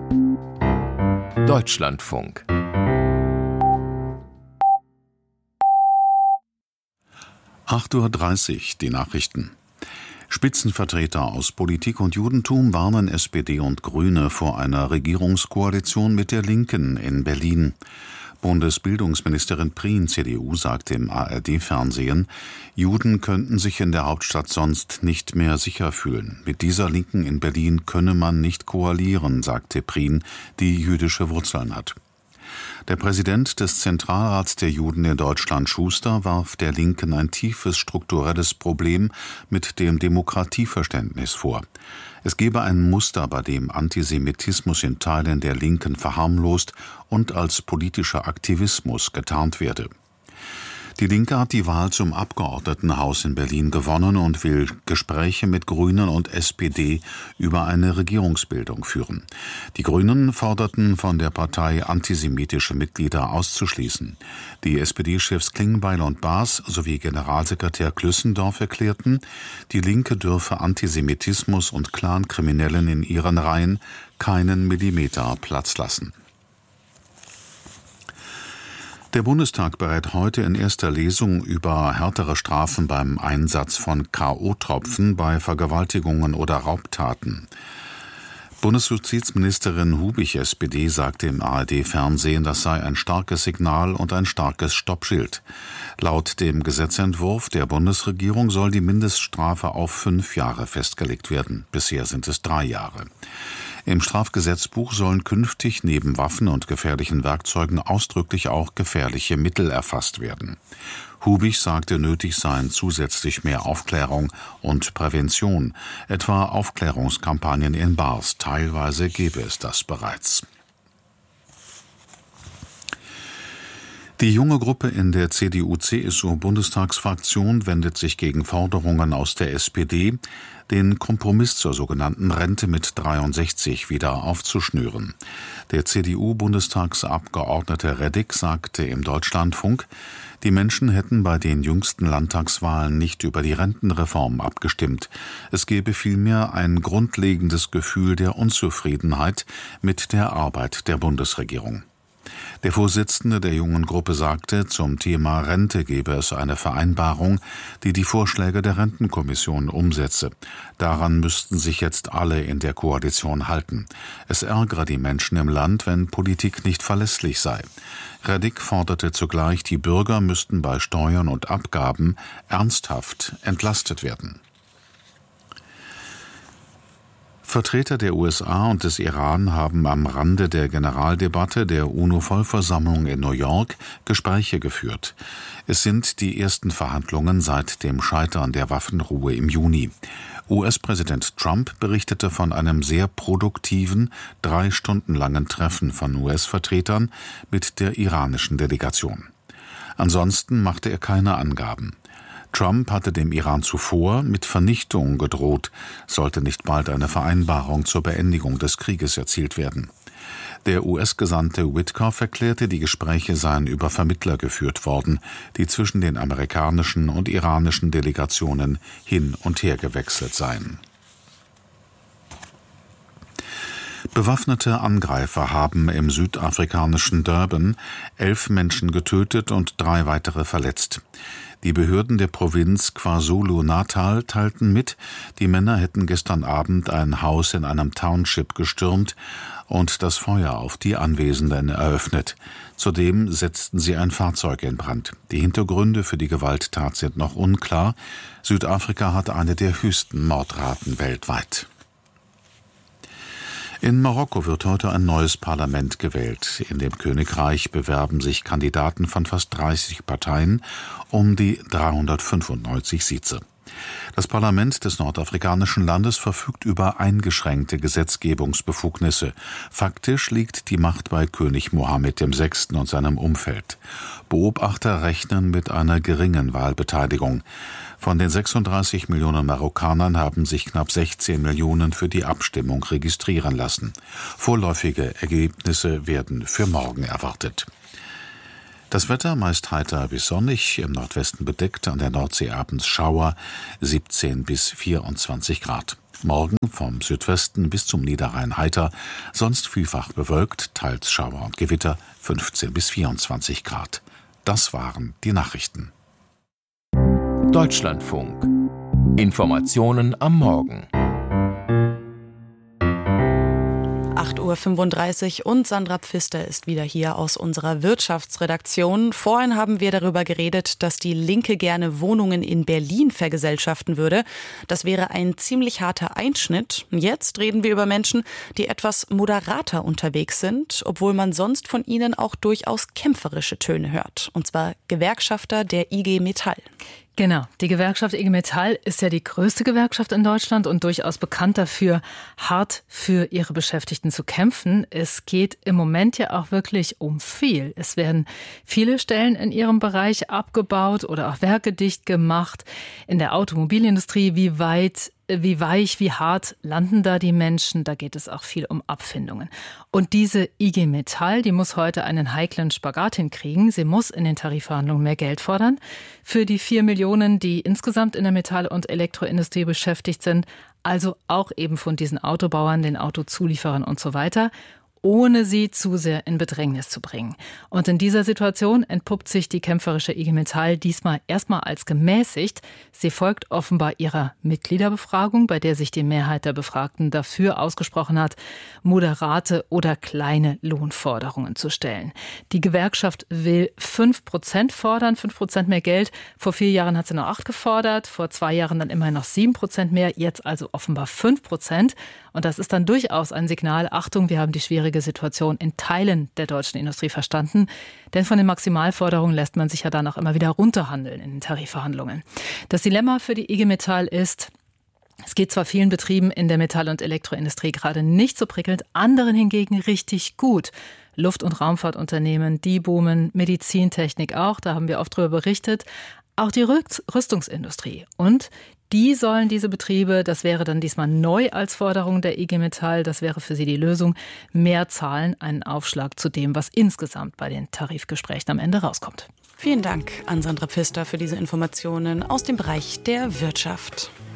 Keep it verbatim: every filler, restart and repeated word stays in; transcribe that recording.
Deutschlandfunk. acht Uhr dreißig, die Nachrichten. Spitzenvertreter aus Politik und Judentum warnen S P D und Grüne vor einer Regierungskoalition mit der Linken in Berlin. Bundesbildungsministerin Prien, C D U, sagte im A R D-Fernsehen, Juden könnten sich in der Hauptstadt sonst nicht mehr sicher fühlen. Mit dieser Linken in Berlin könne man nicht koalieren, sagte Prien, die jüdische Wurzeln hat. Der Präsident des Zentralrats der Juden in Deutschland, Schuster, warf der Linken ein tiefes strukturelles Problem mit dem Demokratieverständnis vor. Es gebe ein Muster, bei dem Antisemitismus in Teilen der Linken verharmlost und als politischer Aktivismus getarnt werde. Die Linke hat die Wahl zum Abgeordnetenhaus in Berlin gewonnen und will Gespräche mit Grünen und S P D über eine Regierungsbildung führen. Die Grünen forderten von der Partei, antisemitische Mitglieder auszuschließen. Die S P D-Chefs Klingbeil und Baas sowie Generalsekretär Klüssendorf erklärten, die Linke dürfe Antisemitismus und Clankriminellen in ihren Reihen keinen Millimeter Platz lassen. Der Bundestag berät heute in erster Lesung über härtere Strafen beim Einsatz von K O-Tropfen bei Vergewaltigungen oder Raubtaten. Bundesjustizministerin Hubich, S P D, sagte im A R D-Fernsehen, das sei ein starkes Signal und ein starkes Stoppschild. Laut dem Gesetzentwurf der Bundesregierung soll die Mindeststrafe auf fünf Jahre festgelegt werden. Bisher sind es drei Jahre. Im Strafgesetzbuch sollen künftig neben Waffen und gefährlichen Werkzeugen ausdrücklich auch gefährliche Mittel erfasst werden. Hubich sagte, nötig seien zusätzlich mehr Aufklärung und Prävention, etwa Aufklärungskampagnen in Bars. Teilweise gebe es das bereits. Die junge Gruppe in der C D U-C S U-Bundestagsfraktion wendet sich gegen Forderungen aus der S P D, den Kompromiss zur sogenannten Rente mit dreiundsechzig wieder aufzuschnüren. Der C D U-Bundestagsabgeordnete Reddick sagte im Deutschlandfunk, die Menschen hätten bei den jüngsten Landtagswahlen nicht über die Rentenreform abgestimmt. Es gebe vielmehr ein grundlegendes Gefühl der Unzufriedenheit mit der Arbeit der Bundesregierung. Der Vorsitzende der jungen Gruppe sagte, zum Thema Rente gebe es eine Vereinbarung, die die Vorschläge der Rentenkommission umsetze. Daran müssten sich jetzt alle in der Koalition halten. Es ärgere die Menschen im Land, wenn Politik nicht verlässlich sei. Reddick forderte zugleich, die Bürger müssten bei Steuern und Abgaben ernsthaft entlastet werden. Vertreter der U S A und des Iran haben am Rande der Generaldebatte der UNO-Vollversammlung in New York Gespräche geführt. Es sind die ersten Verhandlungen seit dem Scheitern der Waffenruhe im Juni. U S-Präsident Trump berichtete von einem sehr produktiven, drei Stunden langen Treffen von U S-Vertretern mit der iranischen Delegation. Ansonsten machte er keine Angaben. Trump hatte dem Iran zuvor mit Vernichtung gedroht, sollte nicht bald eine Vereinbarung zur Beendigung des Krieges erzielt werden. Der U S-Gesandte Witkoff erklärte, die Gespräche seien über Vermittler geführt worden, die zwischen den amerikanischen und iranischen Delegationen hin und her gewechselt seien. Bewaffnete Angreifer haben im südafrikanischen Durban elf Menschen getötet und drei weitere verletzt. Die Behörden der Provinz KwaZulu-Natal teilten mit, die Männer hätten gestern Abend ein Haus in einem Township gestürmt und das Feuer auf die Anwesenden eröffnet. Zudem setzten sie ein Fahrzeug in Brand. Die Hintergründe für die Gewalttat sind noch unklar. Südafrika hat eine der höchsten Mordraten weltweit. In Marokko wird heute ein neues Parlament gewählt. In dem Königreich bewerben sich Kandidaten von fast dreißig Parteien um die dreihundertfünfundneunzig Sitze. Das Parlament des nordafrikanischen Landes verfügt über eingeschränkte Gesetzgebungsbefugnisse. Faktisch liegt die Macht bei König Mohammed der Sechste und seinem Umfeld. Beobachter rechnen mit einer geringen Wahlbeteiligung. Von den sechsunddreißig Millionen Marokkanern haben sich knapp sechzehn Millionen für die Abstimmung registrieren lassen. Vorläufige Ergebnisse werden für morgen erwartet. Das Wetter meist heiter bis sonnig, im Nordwesten bedeckt, an der Nordsee abends Schauer, siebzehn bis vierundzwanzig Grad. Morgen vom Südwesten bis zum Niederrhein heiter, sonst vielfach bewölkt, teils Schauer und Gewitter, fünfzehn bis vierundzwanzig Grad. Das waren die Nachrichten. Deutschlandfunk. Informationen am Morgen. acht Uhr fünfunddreißig und Sandra Pfister ist wieder hier aus unserer Wirtschaftsredaktion. Vorhin haben wir darüber geredet, dass die Linke gerne Wohnungen in Berlin vergesellschaften würde. Das wäre ein ziemlich harter Einschnitt. Jetzt reden wir über Menschen, die etwas moderater unterwegs sind, obwohl man sonst von ihnen auch durchaus kämpferische Töne hört. Und zwar Gewerkschafter der I G Metall. Genau, die Gewerkschaft I G Metall ist ja die größte Gewerkschaft in Deutschland und durchaus bekannt dafür, hart für ihre Beschäftigten zu kämpfen. Es geht im Moment ja auch wirklich um viel. Es werden viele Stellen in ihrem Bereich abgebaut oder auch Werke dicht gemacht. In der Automobilindustrie, wie weit Wie weich, wie hart landen da die Menschen? Da geht es auch viel um Abfindungen. Und diese I G Metall, die muss heute einen heiklen Spagat hinkriegen. Sie muss in den Tarifverhandlungen mehr Geld fordern. Für die vier Millionen, die insgesamt in der Metall- und Elektroindustrie beschäftigt sind. Also auch eben von diesen Autobauern, den Autozulieferern und so weiter, ohne sie zu sehr in Bedrängnis zu bringen. Und in dieser Situation entpuppt sich die kämpferische I G Metall diesmal erstmal als gemäßigt. Sie folgt offenbar ihrer Mitgliederbefragung, bei der sich die Mehrheit der Befragten dafür ausgesprochen hat, moderate oder kleine Lohnforderungen zu stellen. Die Gewerkschaft will fünf Prozent fordern, fünf Prozent mehr Geld. Vor vier Jahren hat sie noch acht gefordert, vor zwei Jahren dann immerhin noch sieben Prozent mehr, jetzt also offenbar fünf Prozent. Und das ist dann durchaus ein Signal, Achtung, wir haben die schwierige Situation in Teilen der deutschen Industrie verstanden. Denn von den Maximalforderungen lässt man sich ja dann auch immer wieder runterhandeln in den Tarifverhandlungen. Das Dilemma für die I G Metall ist, es geht zwar vielen Betrieben in der Metall- und Elektroindustrie gerade nicht so prickelnd, anderen hingegen richtig gut. Luft- und Raumfahrtunternehmen, die boomen, Medizintechnik auch, da haben wir oft drüber berichtet. Auch die Rüstungsindustrie. Und die sollen diese Betriebe, das wäre dann diesmal neu als Forderung der I G Metall, das wäre für sie die Lösung, mehr zahlen, einen Aufschlag zu dem, was insgesamt bei den Tarifgesprächen am Ende rauskommt. Vielen Dank an Sandra Pfister für diese Informationen aus dem Bereich der Wirtschaft.